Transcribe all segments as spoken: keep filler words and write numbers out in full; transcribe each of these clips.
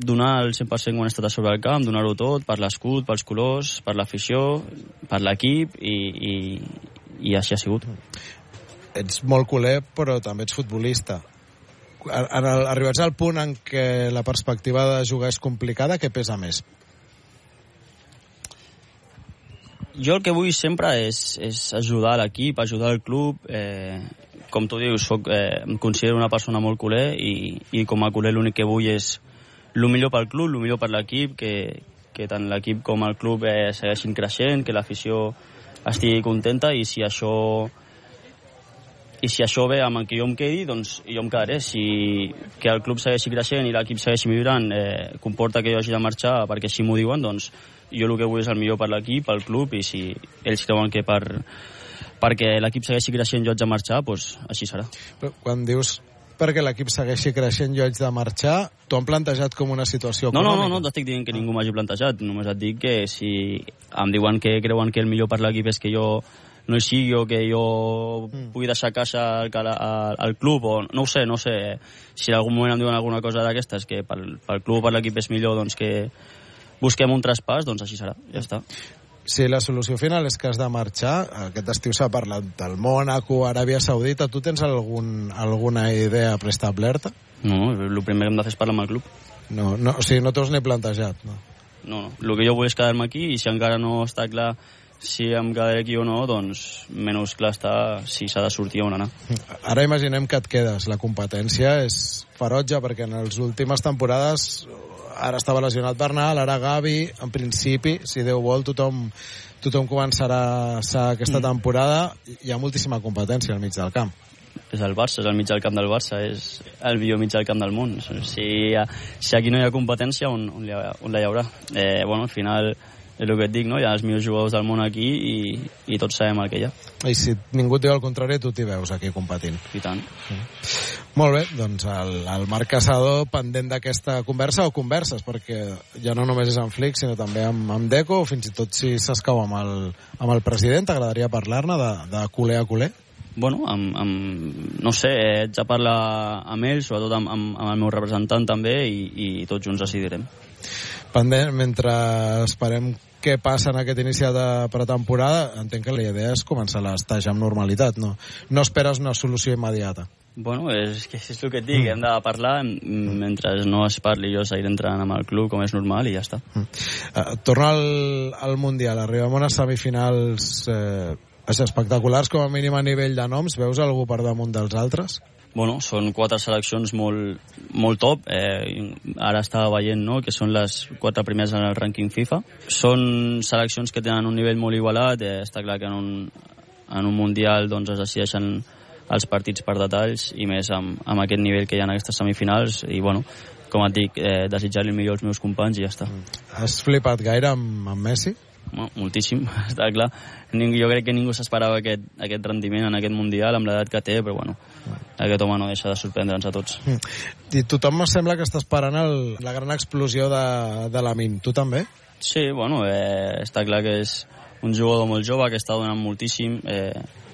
donar el cent per cent quan he estat a sobre el camp, donar-ho tot, per l'escut, pels colors, per l'afició, per l'equip, i, i, i així ha sigut. Ets molt culer, però també ets futbolista. En el, arribats al punt en què la perspectiva de jugar és complicada, què pesa més? Jo el que vull sempre és, és ajudar l'equip, ajudar el club. Eh, com tu dius, soc, eh, em considero una persona molt culer, i, i com a culer l'únic que vull és el millor pel club, el millor per l'equip, que, que tant l'equip com el club eh, segueixin creixent, que l'afició estigui contenta, i si això i si això ve amb el que jo em quedi, doncs jo em quedaré. Si que el club segueixi creixent i l'equip segueixi millorant eh, comporta que jo hagi de marxar perquè així m'ho diuen, doncs jo el que vull és el millor per l'equip, pel club, i si ells creuen que per perquè l'equip segueixi creixent jo haig de marxar, doncs així serà. Però quan dius perquè l'equip segueixi creixent jo haig de marxar, t'ho han plantejat com una situació no, econòmica? No, no, no, t'estic dient que ningú m'hagi plantejat, només et dic que si em diuen que creuen que el millor per l'equip és que jo no hi sigui, o que jo mm. pugui deixar caixa al, al, al club, o no ho sé, no sé, si en algun moment em diuen alguna cosa d'aquestes, que pel, pel club o per l'equip és millor, doncs que busquem un traspàs, doncs així serà, ja està. Si la solució final és que has de marxar, aquest estiu s'ha parlat del Mònaco, Aràbia Saudita, tu tens algun, alguna idea preestablerta? No, el primer que hem de fer és parlar amb el club. No, no, o sigui, no t'ho has ni plantejat, no? No, no, el que jo vull és quedar-me aquí, i si encara no està clar si em quedaré aquí o no, doncs menys clar està si s'ha de sortir o on anar. Ara imaginem que et quedes. La competència és ferotge, perquè en les últimes temporades ara estava lesionat Bernal, ara Gavi, en principi, si Déu vol, tothom, tothom començarà a ser aquesta temporada. Hi ha moltíssima competència al mig del camp. És el Barça, és el mig del camp del Barça, és el millor mig del camp del món. Si, si aquí no hi ha competència, on, on, hi ha, on la hi haurà? Eh, bueno, al final és el que et dic, no? Hi ha els millors jugadors del món aquí, i, i tots sabem el que hi ha. I si ningú et diu el contrari, tu t'hi veus aquí competint. I tant. Sí. Molt bé, doncs el, el Marc Caçador pendent d'aquesta conversa, o converses, perquè ja no només és amb Flix, sinó també amb, amb Deco, o fins i tot si s'escau amb, el, amb el president, t'agradaria parlar-ne de, de culer a culer? Bueno, amb, amb, no sé, haig de parlar amb ell, sobretot amb, amb, amb el meu representant també, i, i tots junts decidirem. Pendent, mentre esperem què passa en aquest inici de pretemporada, entenc que la idea és començar l'estatge amb normalitat, no? No esperes una solució immediata. Bueno, és, que és el que et dic, mm. hem de parlar, mentre no es parli jo seguiré entrant amb el club com és normal, i ja està. Mm. Uh, torna al, al Mundial, arribem a unes semifinals eh, espectaculars, com a mínim a nivell de noms. Veus algú per damunt dels altres? Bueno, són quatre seleccions molt, molt top. Eh, ara estava veient, no?, que són les quatre primeres en el rànquing FIFA. Són seleccions que tenen un nivell molt igualat. Eh, està clar que en un, en un Mundial doncs, es decideixen els partits per detalls, i més amb, amb aquest nivell que hi ha en aquestes semifinals. I, bueno, com et dic, eh, desitjar-li el millor als meus companys i ja està. Has flipat gaire amb, amb Messi? Bueno, moltíssim, està clar. Ningú, jo crec que ningú s'esperava aquest, aquest rendiment en aquest Mundial, amb l'edat que té, però bueno, aquest home no deixa de sorprendre'ns a tots. I tothom em sembla que està esperant el, la gran explosió de, de Lamine. Tu també? Sí, bueno, eh, està clar que és un jugador molt jove, que està donant moltíssim. Eh,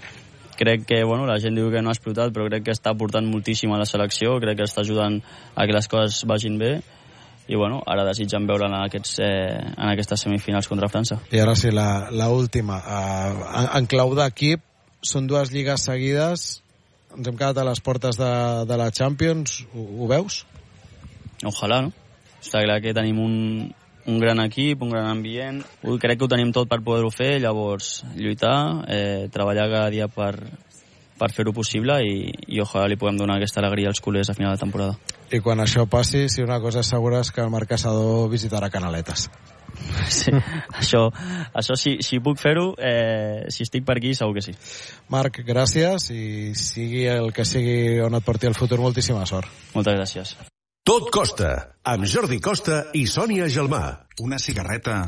crec que, bueno, la gent diu que no ha explotat, però crec que està aportant moltíssim a la selecció, crec que està ajudant a que les coses vagin bé. I bueno, ara desitjam veure'l en, aquests, eh, en aquestes semifinals contra França. I ara sí, la, la última. Uh, en, en clau d'equip, són dues lligues seguides, ens hem quedat a les portes de, de la Champions, ho, ho veus? Ojalà, no? Està clar que tenim un, un gran equip, un gran ambient. Ui, crec que ho tenim tot per poder-ho fer, llavors lluitar, eh, treballar cada dia per, per fer-ho possible, i, i ojalà li puguem donar aquesta alegria als culers a final de temporada. I quan això passi, si una cosa és segura és que el Marc Caçador visitarà Canaletes. Sí, això, això si, si puc fer-ho, eh, si estic per aquí, segur que sí. Marc, gràcies, i sigui el que sigui on et porti el futur, moltíssima sort. Moltes gràcies. Tot costa, amb Jordi Costa i Sònia Gelmà. Una cigarreta,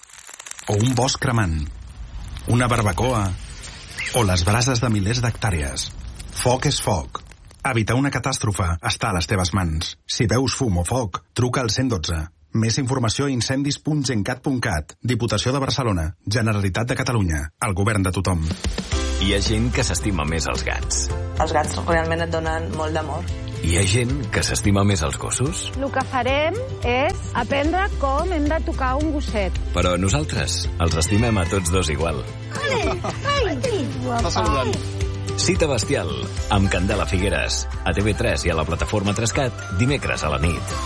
o un bosc cremant, una barbacoa, o les brases de milers d'hectàrees. Foc és foc. Evitar una catàstrofe està a les teves mans. Si veus fum o foc, truca al cent dotze. Més informació a incendis punt gencat punt cat. Diputació de Barcelona. Generalitat de Catalunya. El govern de tothom. Hi ha gent que s'estima més els gats. Els gats realment et donen molt d'amor. Hi ha gent que s'estima més els gossos? El que farem és aprendre com hem de tocar un gosset. Però nosaltres els estimem a tots dos igual. Està saludant. Cita bestial, amb Candela Figueres. A T V tres i a la plataforma Trescat, dimecres a la nit.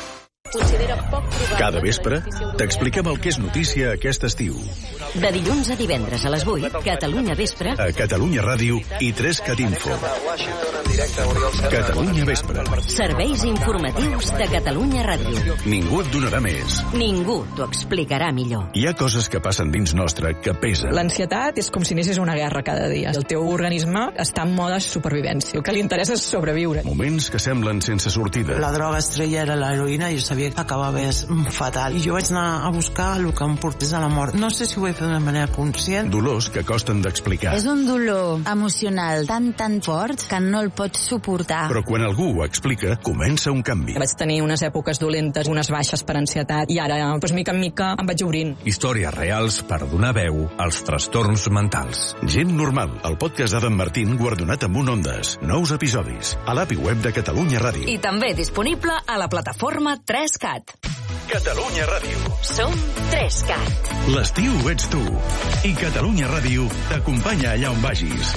Cada vespre t'expliquem el que és notícia aquest estiu. De dilluns a divendres a les vuit, Catalunya Vespre, A Catalunya Ràdio i Trescat Info. Catalunya Vespre. serveis informatius de Catalunya Ràdio. Ningú et donarà més. Ningú t'ho explicarà millor. Hi ha coses que passen dins nostre que pesen. L'ansietat és com si anessis a una guerra cada dia. El teu organisme està en mode supervivència. El que li interessa és sobreviure. Moments que semblen sense sortida. La droga estrella era l'heroïna i jo sabia que acabava fatal. I jo vaig anar a buscar el que em portés a la mort. No sé si ho vaig fer d'una manera conscient. Dolors que costen d'explicar. És un dolor emocional tan, tan fort que no el pots suportar. Però quan algú ho explica, comença un canvi. Vaig tenir unes èpoques dolentes, unes baixes per ansietat, i ara, doncs, mica en mica, em vaig obrint. Històries reals per donar veu als trastorns mentals. Gent normal, el podcast d'Adam Martín guardonat amb un Ondes. Nous episodis, a l'api web de Catalunya Ràdio. I també disponible a la plataforma Trescat. Catalunya Ràdio. Som Trescat. L'estiu ets tu. I Catalunya Ràdio t'acompanya allà on vagis.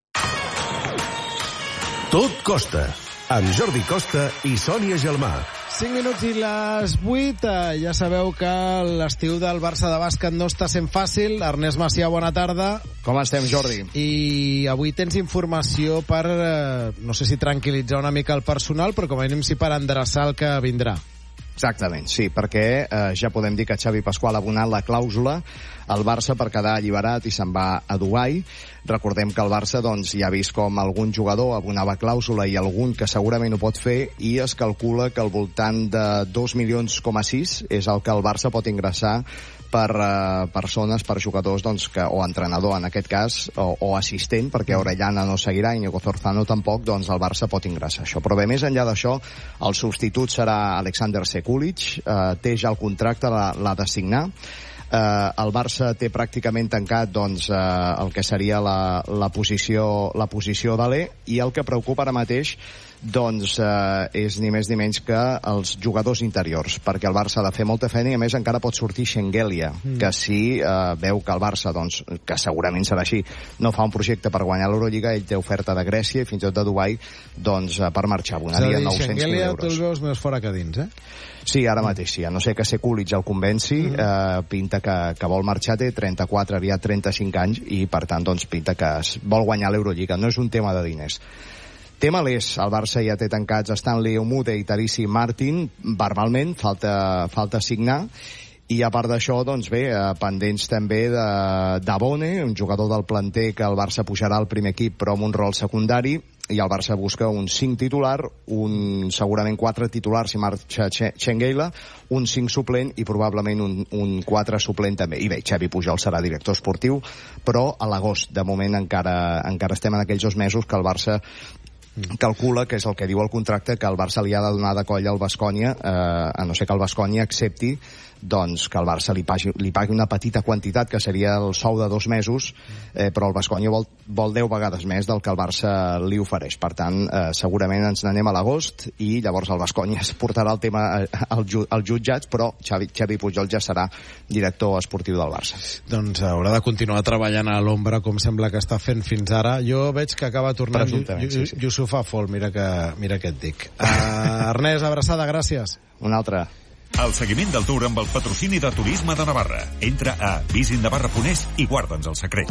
Tot costa. Amb Jordi Costa i Sònia Gelmà. cinc minuts i les vuit. Ja sabeu que l'estiu del Barça de bàsquet no està sent fàcil. Ernest Macià, bona tarda. Com estem, Jordi? I avui tens informació per, eh, no sé si tranquil·litzar una mica el personal, però com a mínim sí per endreçar el que vindrà. Exactament, sí, perquè eh, ja podem dir que Xavi Pasqual ha abonat la clàusula al Barça per quedar alliberat i se'n va a Dubai. Recordem que el Barça doncs, ja ha vist com algun jugador abonava clàusula i algun que segurament ho pot fer, i es calcula que al voltant de dos milions coma sis és el que el Barça pot ingressar per uh, persones, per jugadors doncs, que, o entrenador en aquest cas, o, o assistent, perquè Orellana no seguirà i Íñigo Zorzano tampoc, doncs el Barça pot ingressar això. Però bé, més enllà d'això, el substitut serà Alexander Sekulic, uh, té ja el contracte, l'ha de signar. Uh, el Barça té pràcticament tancat doncs, uh, el que seria la, la posició, la posició d'Alé, i el que preocupa ara mateix doncs eh, és ni més ni menys que els jugadors interiors, perquè el Barça ha de fer molta feina i a més encara pot sortir Schengelia, mm. que si eh, veu que el Barça, doncs, que segurament serà així, no fa un projecte per guanyar l'Eurolliga, ell té oferta de Grècia i fins i tot de Dubai, doncs eh, per marxar, abonaria nou-cents mil euros. Tu el veus més fora que dins, eh? Sí, ara mateix sí, a no ser que Sekulic el convenci, mm. eh, pinta que, que vol marxar, té trenta-quatre, aviat trenta-cinc anys, i per tant doncs pinta que es vol guanyar l'Eurolliga, no és un tema de diners. Tema l'és, el Barça ja té tancats Stanley Omude i Tarissi Martin, verbalment, falta, falta signar, i a part d'això, doncs bé, eh, pendents també de d'Abone, un jugador del planter que el Barça pujarà al primer equip però amb un rol secundari, i el Barça busca un cinc titular, un segurament quatre titulars si marxa Schengelia, un cinc suplent i probablement un, un quatre suplent també. I bé, Xavi Pujol serà director esportiu, però a l'agost, de moment encara, encara estem en aquells dos mesos que el Barça calcula, que és el que diu el contracte, que el Barça li ha de donar de coll al Baskonia, eh, a no ser que el Baskonia accepti doncs que el Barça li pagui, li pagui una petita quantitat, que seria el sou de dos mesos, eh, però el Baskonia vol, vol deu vegades més del que el Barça li ofereix. Per tant, eh, segurament ens n'anem a l'agost i llavors el Baskonia es portarà el tema als ju, al jutjats, però Xavi, Xavi Pujol ja serà director esportiu del Barça. Doncs haurà de continuar treballant a l'ombra, com sembla que està fent fins ara. Jo veig que acaba tornant sí, sí. Yusuf Afol, mira que, mira què et dic. Uh, Ernest, abraçada, gràcies. Una altra. El seguiment del Tour amb el patrocini de Turisme de Navarra. Entra a visinnavarra punt es i guarda'ns el secret.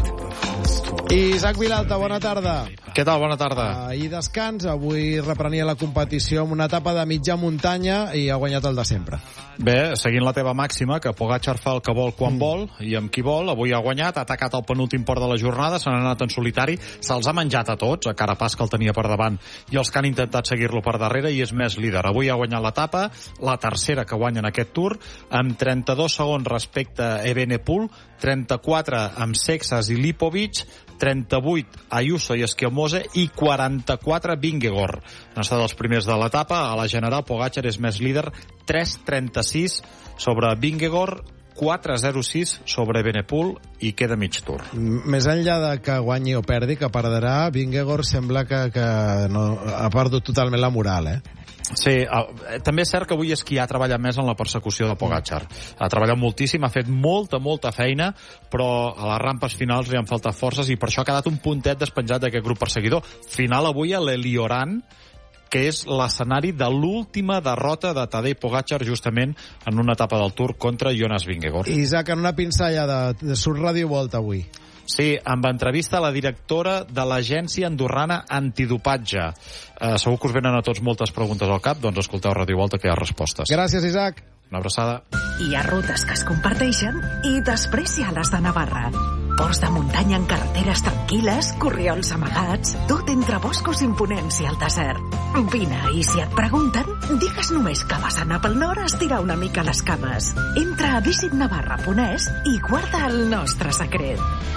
Isaac Vilalta, bona tarda. Què tal? Bona tarda. Ahir descans, avui reprenia la competició amb una etapa de mitja muntanya i ha guanyat el de sempre. Bé, seguint la teva màxima, que Pogačar fa el que vol quan mm. vol i amb qui vol, avui ha guanyat, ha atacat el penúltim port de la jornada, se n'ha anat en solitari, se'ls ha menjat a tots, a Carapaz, que el tenia per davant, i els que han intentat seguir-lo per darrere, i és més líder. Avui ha guanyat l'etapa, la tercera que guanya en aquest Tour, amb trenta-dos segons respecte a Evenepoel, trenta-quatre amb Sexas i Lipovic, trenta-vuit Ayuso i Esquiamose i quaranta-quatre Vingegaard. Han estat els primers de l'etapa. A la general, Pogačar és més líder, tres trenta-sis sobre Vingegaard, quatre zero sis sobre Benepul i queda mig tour. Més enllà de que guanyi o perdi, que perdrà, Vingegaard sembla que, que no, ha perdut totalment la moral, eh? Sí, eh, també és cert que avui Esquià ha treballat més en la persecució de Pogačar. Ha treballat moltíssim, ha fet molta, molta feina, però a les rampes finals li han faltat forces i per això ha quedat un puntet despenjat d'aquest grup perseguidor. Final avui a l'Elioran, que és l'escenari de l'última derrota de Tadej Pogačar justament en una etapa del Tour contra Jonas Vingegaard. Isaac, en una pinzellada de, de Surt Radio Volta avui. Sí, amb entrevista a la directora de l'agència andorrana antidopatge. Eh, segur que us venen a tots moltes preguntes al cap, doncs escolteu Radio Volta que hi ha respostes. Gràcies, Isaac. Una abraçada. Hi ha rutes que es comparteixen i després hi ha les de Navarra. Ports de muntanya en carreteres tranquil·les, corriols amagats, tot entre boscos imponents i el desert. Vine, i si et pregunten, digues només que vas anar pel nord a estirar una mica les cames. Entra a visit navarra punt es i guarda el nostre secret.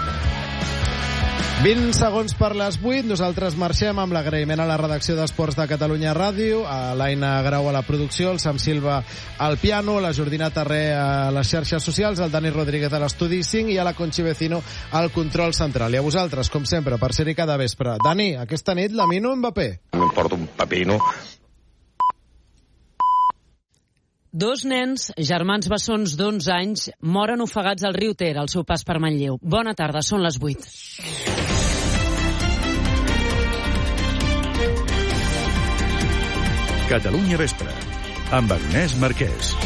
vint segons per les vuit, nosaltres marxem amb l'agraïment a la redacció d'Esports de Catalunya Ràdio, a l'Aina Grau a la producció, el Sam Silva al piano, la Jordina Tarré a les xarxes socials, el Dani Rodríguez a l'estudi cinc i a la Conchi Vecino al control central. I a vosaltres, com sempre, per ser-hi cada vespre. Dani, aquesta nit Lamine o Mbappé? M'importa un pepino. Dos nens, germans bessons d'onze anys, moren ofegats al riu Ter al seu pas per Manlleu. Bona tarda, són les vuit. Catalunya Vespre, amb Agnès Marquès.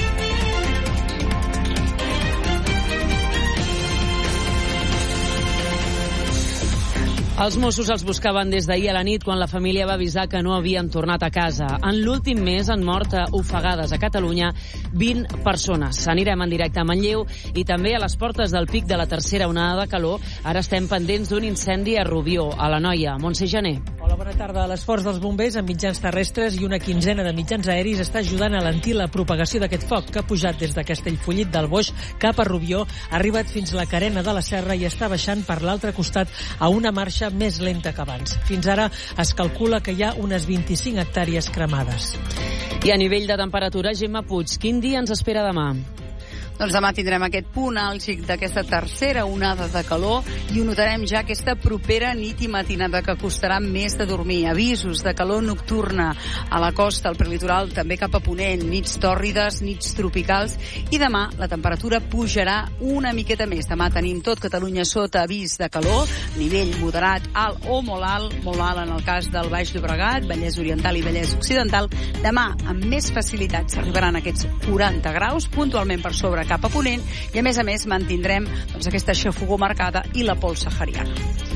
Els Mossos els buscaven des d'ahir a la nit quan la família va avisar que no havien tornat a casa. En l'últim mes han mort ofegades a Catalunya vint persones. Anirem en directe a Manlleu i també a les portes del pic de la tercera onada de calor. Ara estem pendents d'un incendi a Rubió, a l'Anoia. Montse Jané. Hola, bona tarda. L'esforç dels bombers amb mitjans terrestres i una quinzena de mitjans aeris està ajudant a alentir la propagació d'aquest foc que ha pujat des de Castellfollit del Boix cap a Rubió, ha arribat fins la carena de la Serra i està baixant per l'altre costat a una marxa més lenta que abans. Fins ara es calcula que hi ha unes vint-i-cinc hectàrees cremades. I a nivell de temperatura, Gemma Puig, quin dia ens espera demà? Doncs demà tindrem aquest punt àlgid d'aquesta tercera onada de calor i ho notarem ja aquesta propera nit i matinada que costarà més de dormir. Avisos de calor nocturna a la costa, al prelitoral, també cap a ponent, nits tòrrides, nits tropicals, i demà la temperatura pujarà una miqueta més. Demà tenim tot Catalunya sota avís de calor, nivell moderat, alt o molt alt, molt alt en el cas del Baix Llobregat, Vallès Oriental i Vallès Occidental. Demà, amb més facilitat, s'arribaran aquests quaranta graus, puntualment per sobre cap a ponent, i a més a més mantindrem doncs, aquesta xafogor marcada i la pols sahariana.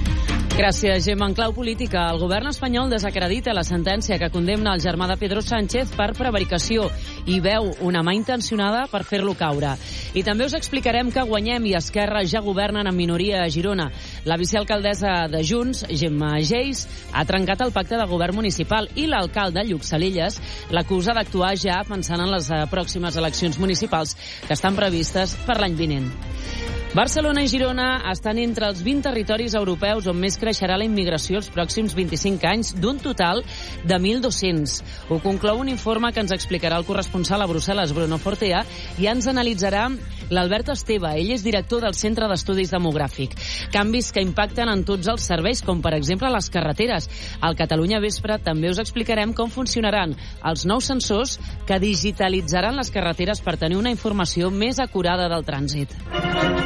Gràcies, Gemma. En clau política, el govern espanyol desacredita la sentència que condemna el germà de Pedro Sánchez per prevaricació i veu una mà intencionada per fer-lo caure. I també us explicarem que Guanyem i Esquerra ja governen en minoria a Girona. La vicealcaldessa de Junts, Gemma Geis, ha trencat el pacte de govern municipal i l'alcalde, Lluc Salillas, l'acusa d'actuar ja pensant en les pròximes eleccions municipals que estan previstes per l'any vinent. Barcelona i Girona estan entre els vint territoris europeus on més creixerà la immigració els pròxims vint-i-cinc anys, d'un total de mil dos-cents. Ho conclou un informe que ens explicarà el corresponsal a Brussel·les, Bruno Fortea, i ens analitzarà l'Albert Esteve. Ell és director del Centre d'Estudis Demogràfic. Canvis que impacten en tots els serveis, com per exemple les carreteres. Al Catalunya Vespre també us explicarem com funcionaran els nous sensors que digitalitzaran les carreteres per tenir una informació més acurada del trànsit.